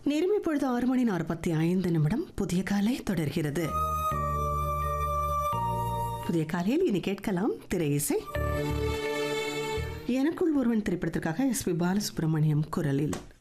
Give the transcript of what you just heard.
நேரம் இப்பொழுது 6:45 புதிய காலை தொடர்கிறது. புதிய காலையில் இனி கேட்கலாம் திரை இசை. எனக்குள் ஒருவன் திரைப்படத்திற்காக எஸ்.பி. பாலசுப்ரமணியம் குரலில்